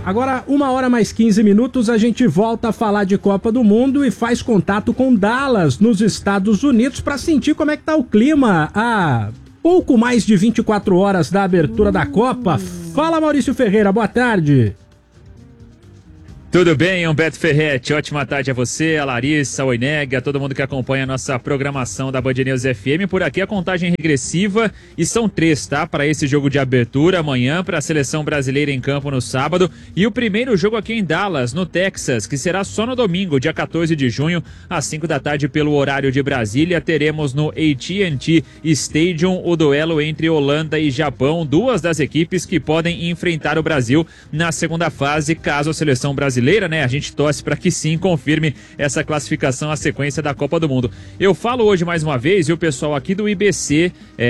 Agora, 1h mais 15 minutos, a gente volta a falar de Copa do Mundo e faz contato com Dallas, nos Estados Unidos, para sentir como é que tá o clima há pouco mais de 24 horas da abertura da Copa. Fala, Maurício Ferreira, boa tarde. Tudo bem, Humberto Ferretti? Ótima tarde a você, a Larissa, a Oineg, a todo mundo que acompanha a nossa programação da Band News FM. Por aqui a contagem regressiva e são 3, tá? Para esse jogo de abertura amanhã, para a seleção brasileira em campo no sábado. E o primeiro jogo aqui em Dallas, no Texas, que será só no domingo, dia 14 de junho, às 5 da tarde pelo horário de Brasília. Teremos no AT&T Stadium o duelo entre Holanda e Japão, duas das equipes que podem enfrentar o Brasil na segunda fase, caso a seleção brasileira, né? A gente torce para que sim confirme essa classificação à sequência da Copa do Mundo. Eu falo hoje mais uma vez, e o pessoal aqui do IBC,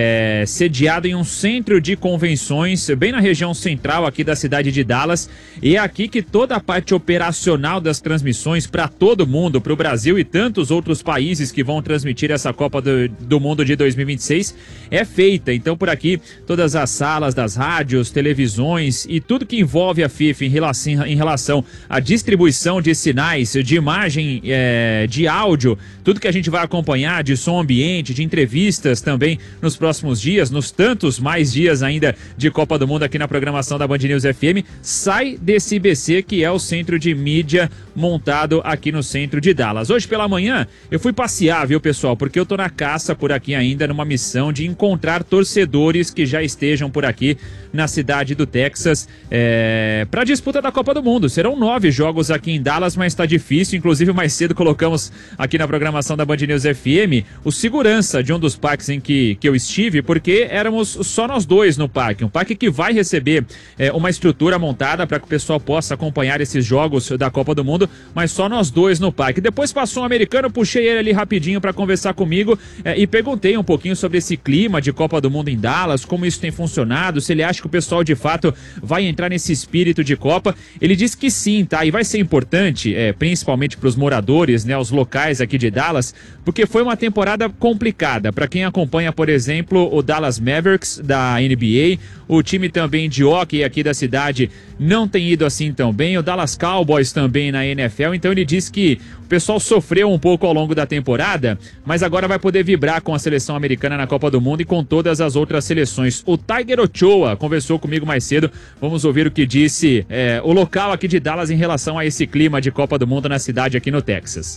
sediado em um centro de convenções, bem na região central aqui da cidade de Dallas, e é aqui que toda a parte operacional das transmissões para todo mundo, para o Brasil e tantos outros países que vão transmitir essa Copa do Mundo de 2026, é feita. Então por aqui, todas as salas das rádios, televisões e tudo que envolve a FIFA em relação à distribuição de sinais, de imagem, de áudio, tudo que a gente vai acompanhar, de som ambiente, de entrevistas também nos próximos dias, nos tantos mais dias ainda de Copa do Mundo aqui na programação da Band News FM, sai desse IBC, que é o centro de mídia montado aqui no centro de Dallas. Hoje pela manhã eu fui passear, viu, pessoal, porque eu tô na caça por aqui ainda, numa missão de encontrar torcedores que já estejam por aqui na cidade do Texas para a disputa da Copa do Mundo. Serão 9 jogos aqui em Dallas, mas está difícil. Inclusive, mais cedo colocamos aqui na programação da Band News FM o segurança de um dos parques em que eu estive, porque éramos só nós dois no parque. Um parque que vai receber uma estrutura montada para que o pessoal possa acompanhar esses jogos da Copa do Mundo, mas só nós dois no parque. Depois passou um americano, puxei ele ali rapidinho para conversar comigo e perguntei um pouquinho sobre esse clima de Copa do Mundo em Dallas, como isso tem funcionado, se ele acha que o pessoal de fato vai entrar nesse espírito de Copa. Ele disse que sim, tá? E vai ser importante, principalmente para os moradores, né, os locais aqui de Dallas, porque foi uma temporada complicada. Para quem acompanha, por exemplo, o Dallas Mavericks da NBA, o time também de hóquei aqui da cidade não tem ido assim tão bem, o Dallas Cowboys também na NFL, então ele disse que o pessoal sofreu um pouco ao longo da temporada, mas agora vai poder vibrar com a seleção americana na Copa do Mundo e com todas as outras seleções. O Tiger Ochoa conversou comigo mais cedo, vamos ouvir o que disse o local aqui de Dallas em relação a esse clima de Copa do Mundo na cidade aqui no Texas.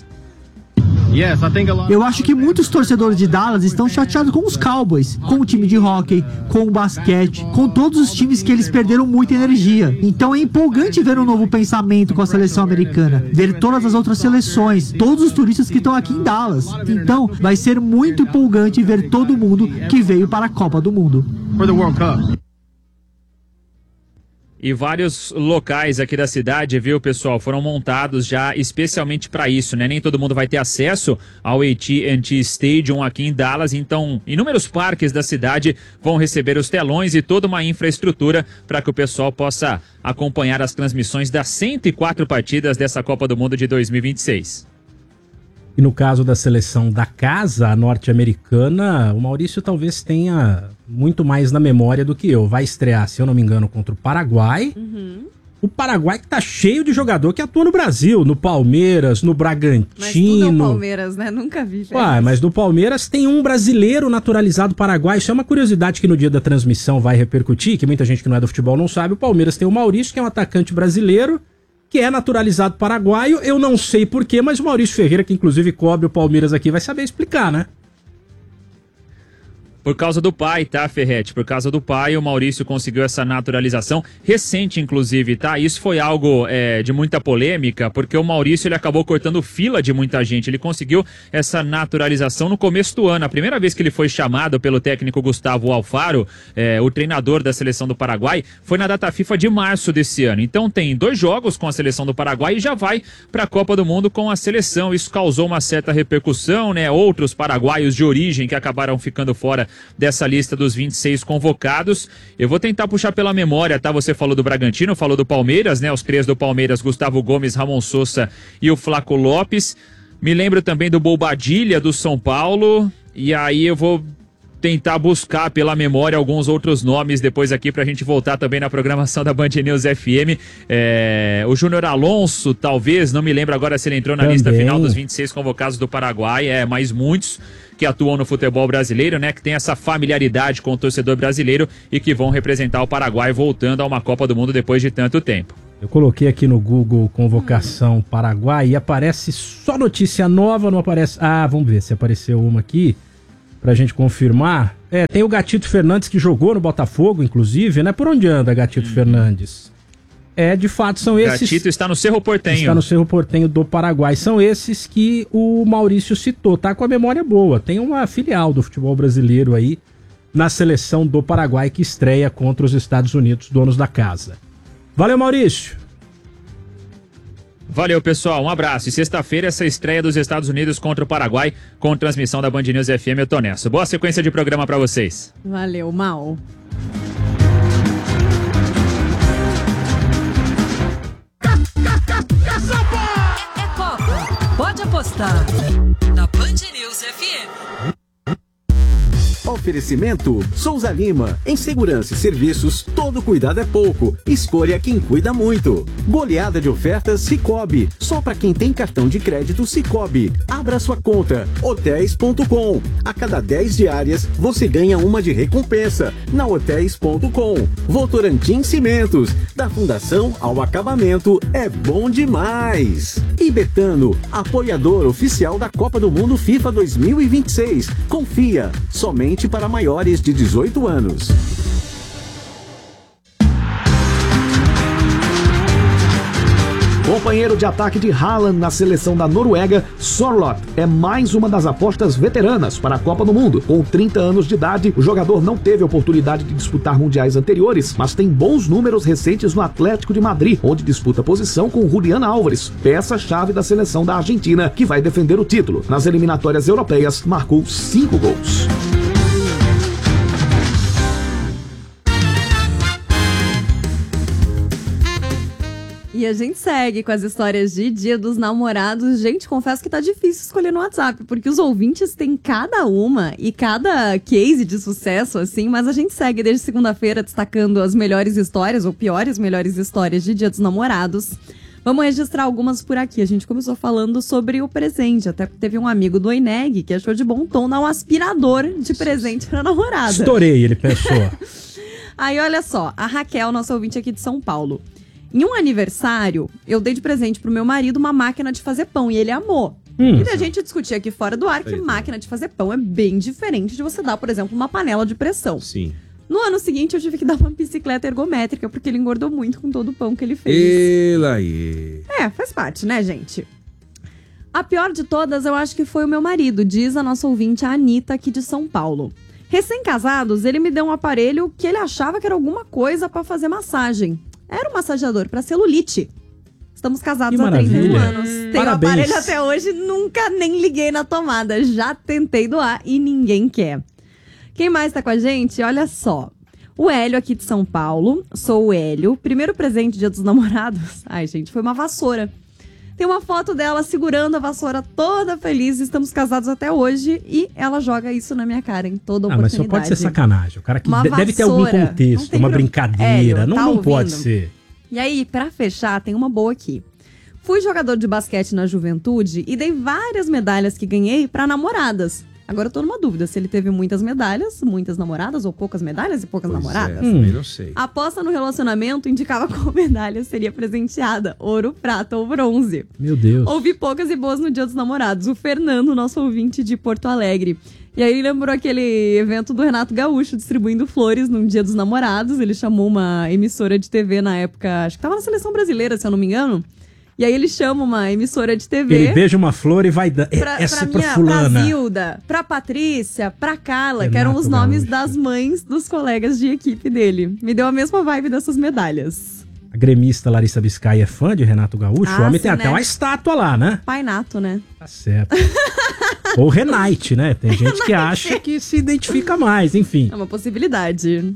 Eu acho que muitos torcedores de Dallas estão chateados com os Cowboys, com o time de hóquei, com o basquete, com todos os times que eles perderam muita energia. Então é empolgante ver um novo pensamento com a seleção americana, ver todas as outras seleções, todos os turistas que estão aqui em Dallas. Então vai ser muito empolgante ver todo mundo que veio para a Copa do Mundo. E vários locais aqui da cidade, viu, pessoal, foram montados já especialmente para isso, né? Nem todo mundo vai ter acesso ao AT&T Stadium aqui em Dallas, então inúmeros parques da cidade vão receber os telões e toda uma infraestrutura para que o pessoal possa acompanhar as transmissões das 104 partidas dessa Copa do Mundo de 2026. E no caso da seleção da casa, a norte-americana, o Maurício talvez tenha muito mais na memória do que eu. Vai estrear, se eu não me engano, contra o Paraguai. O Paraguai que tá cheio de jogador que atua no Brasil, no Palmeiras, no Bragantino. Mas tudo é o Palmeiras, né? Nunca vi. Ué, mas no Palmeiras tem um brasileiro naturalizado paraguaio. Isso é uma curiosidade que no dia da transmissão vai repercutir, que muita gente que não é do futebol não sabe. O Palmeiras tem o Maurício, que é um atacante brasileiro, que é naturalizado paraguaio. Eu não sei porquê, mas o Maurício Ferreira, que inclusive cobre o Palmeiras aqui, vai saber explicar, né? Por causa do pai, tá, Ferretti? Por causa do pai, o Maurício conseguiu essa naturalização recente, inclusive, tá? Isso foi algo de muita polêmica, porque o Maurício ele acabou cortando fila de muita gente. Ele conseguiu essa naturalização no começo do ano. A primeira vez que ele foi chamado pelo técnico Gustavo Alfaro, o treinador da seleção do Paraguai, foi na data FIFA de março desse ano. Então tem 2 jogos com a seleção do Paraguai e já vai para a Copa do Mundo com a seleção. Isso causou uma certa repercussão, né? Outros paraguaios de origem que acabaram ficando fora dessa lista dos 26 convocados. Eu vou tentar puxar pela memória, tá? Você falou do Bragantino, falou do Palmeiras, né? Os 3 do Palmeiras, Gustavo Gomes, Ramon Sousa e o Flaco Lopes. Me lembro também do Bobadilha do São Paulo. E aí eu vou tentar buscar pela memória alguns outros nomes depois aqui pra gente voltar também na programação da Band News FM. O Júnior Alonso, talvez, não me lembro agora se ele entrou na lista final dos 26 convocados do Paraguai, mas muitos que atuam no futebol brasileiro, né, que tem essa familiaridade com o torcedor brasileiro e que vão representar o Paraguai voltando a uma Copa do Mundo depois de tanto tempo. Eu coloquei aqui no Google convocação Paraguai e aparece só notícia nova, não aparece... vamos ver se apareceu uma aqui pra gente confirmar. Tem o Gatito Fernandes que jogou no Botafogo, inclusive, né? Por onde anda Gatito Fernandes? De fato, são esses... Gatito está no Cerro Porteño. Está no Cerro Porteño do Paraguai. São esses que o Maurício citou. Tá com a memória boa. Tem uma filial do futebol brasileiro aí na seleção do Paraguai que estreia contra os Estados Unidos, donos da casa. Valeu, Maurício. Valeu, pessoal. Um abraço. E sexta-feira, essa estreia dos Estados Unidos contra o Paraguai, com transmissão da Band News FM. Eu tô nessa. Boa sequência de programa pra vocês. Valeu, Mal. É Copa. Pode apostar. Na Band News FM. Oferecimento Souza Lima. Em segurança e serviços, todo cuidado é pouco. Escolha quem cuida muito. Goleada de ofertas Sicoob. Só para quem tem cartão de crédito Sicoob. Abra sua conta. Hotéis.com. A cada 10 diárias, você ganha uma de recompensa. Na Hotéis.com. Votorantim Cimentos. Da fundação ao acabamento, é bom demais. E Betano, apoiador oficial da Copa do Mundo FIFA 2026. Confia. Somente para maiores de 18 anos. Companheiro de ataque de Haaland na seleção da Noruega, Sorloth é mais uma das apostas veteranas para a Copa do Mundo. Com 30 anos de idade, o jogador não teve oportunidade de disputar mundiais anteriores, mas tem bons números recentes no Atlético de Madrid, onde disputa posição com Julián Álvares, peça-chave da seleção da Argentina, que vai defender o título. Nas eliminatórias europeias, marcou 5 gols. E a gente segue com as histórias de Dia dos Namorados. Gente, confesso que tá difícil escolher no WhatsApp, porque os ouvintes têm cada uma e cada case de sucesso, assim, mas a gente segue desde segunda-feira destacando as melhores histórias, ou piores melhores histórias de Dia dos Namorados. Vamos registrar algumas por aqui. A gente começou falando sobre o presente, até porque teve um amigo do Oineg que achou de bom tom dar um aspirador de presente pra namorada. Estourei, ele pensou. Aí, olha só, a Raquel, nossa ouvinte aqui de São Paulo. Em um aniversário, eu dei de presente pro meu marido uma máquina de fazer pão e ele amou. E a gente discutia aqui fora do ar que máquina de fazer pão é bem diferente de você dar, por exemplo, uma panela de pressão. Sim. No ano seguinte, eu tive que dar uma bicicleta ergométrica porque ele engordou muito com todo o pão que ele fez. Ele aí. Faz parte, né, gente? A pior de todas, eu acho que foi o meu marido, diz a nossa ouvinte, a Anitta, aqui de São Paulo. Recém-casados, ele me deu um aparelho que ele achava que era alguma coisa pra fazer massagem. Era um massageador para celulite. Estamos casados há 31 anos. Tenho o aparelho até hoje, nunca nem liguei na tomada. Já tentei doar e ninguém quer. Quem mais tá com a gente? Olha só. O Hélio aqui de São Paulo. Sou o Hélio. Primeiro presente Dia dos Namorados. Ai, gente, foi uma vassoura. Tem uma foto dela segurando a vassoura toda feliz. Estamos casados até hoje e ela joga isso na minha cara em toda oportunidade. Mas só pode ser sacanagem. O cara que deve ter algum contexto, uma brincadeira. Hélio, não pode ser. E aí, pra fechar, tem uma boa aqui. Fui jogador de basquete na juventude e dei várias medalhas que ganhei pra namoradas. Agora eu tô numa dúvida se ele teve muitas medalhas, muitas namoradas ou poucas medalhas e poucas namoradas. Também não sei. A aposta no relacionamento indicava qual medalha seria presenteada, ouro, prata ou bronze. Meu Deus. Ouvi poucas e boas no Dia dos Namorados. O Fernando, nosso ouvinte de Porto Alegre. E aí lembrou aquele evento do Renato Gaúcho distribuindo flores no Dia dos Namorados. Ele chamou uma emissora de TV na época, acho que tava na Seleção Brasileira, se eu não me engano. E aí ele chama uma emissora de TV. Ele beija uma flor e vai dar. Essa pra fulana. Pra Zilda, pra Patrícia, pra Carla, Renato, que eram os nomes das mães dos colegas de equipe dele. Me deu a mesma vibe dessas medalhas. A gremista Larissa Biscay é fã de Renato Gaúcho? O homem tem até uma estátua lá, né? Pai Nato, né? Tá certo. Ou Renate, né? Tem gente que acha que se identifica mais, enfim. É uma possibilidade.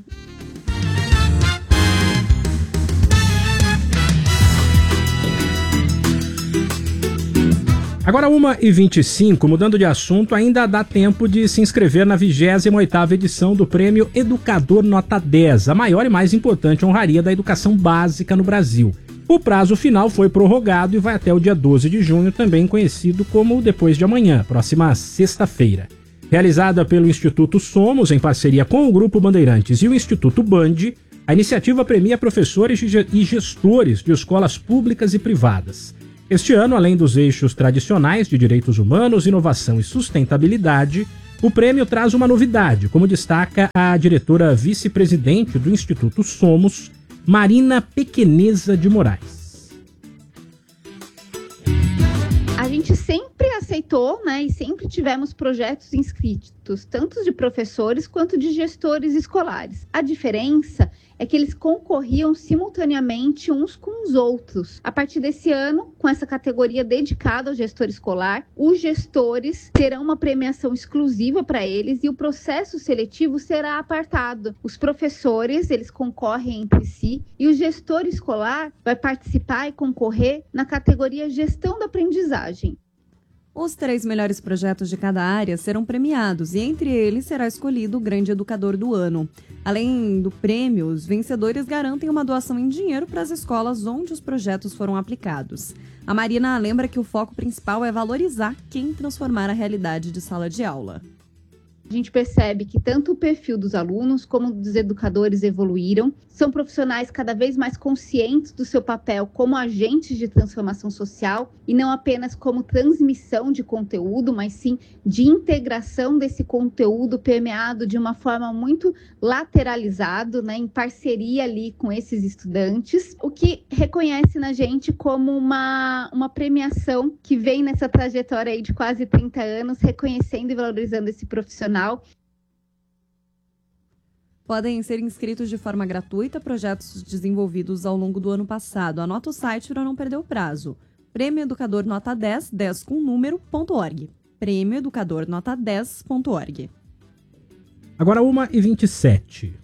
Agora 1h25, mudando de assunto, ainda dá tempo de se inscrever na 28ª edição do Prêmio Educador Nota 10, a maior e mais importante honraria da educação básica no Brasil. O prazo final foi prorrogado e vai até o dia 12 de junho, também conhecido como Depois de Amanhã, próxima sexta-feira. Realizada pelo Instituto Somos, em parceria com o Grupo Bandeirantes e o Instituto Band, a iniciativa premia professores e gestores de escolas públicas e privadas. Este ano, além dos eixos tradicionais de direitos humanos, inovação e sustentabilidade, o prêmio traz uma novidade, como destaca a diretora vice-presidente do Instituto Somos, Marina Pequeneza de Moraes. A gente sempre aceitou, né, e sempre tivemos projetos inscritos, tanto de professores quanto de gestores escolares. A diferença é que eles concorriam simultaneamente uns com os outros. A partir desse ano, com essa categoria dedicada ao gestor escolar, os gestores terão uma premiação exclusiva para eles e o processo seletivo será apartado. Os professores, eles concorrem entre si e o gestor escolar vai participar e concorrer na categoria Gestão da Aprendizagem. Os 3 melhores projetos de cada área serão premiados e entre eles será escolhido o grande educador do ano. Além do prêmio, os vencedores garantem uma doação em dinheiro para as escolas onde os projetos foram aplicados. A Marina lembra que o foco principal é valorizar quem transformar a realidade de sala de aula. A gente percebe que tanto o perfil dos alunos como dos educadores evoluíram, são profissionais cada vez mais conscientes do seu papel como agentes de transformação social e não apenas como transmissão de conteúdo, mas sim de integração desse conteúdo permeado de uma forma muito lateralizado, né, em parceria ali com esses estudantes, o que reconhece na gente como uma premiação que vem nessa trajetória aí de quase 30 anos, reconhecendo e valorizando esse profissional. Podem ser inscritos de forma gratuita projetos desenvolvidos ao longo do ano passado. Anota o site para não perder o prazo. Prêmio Educador Nota 10, 10 com número.org. Prêmio Educador Nota 10.org. Agora 1h27.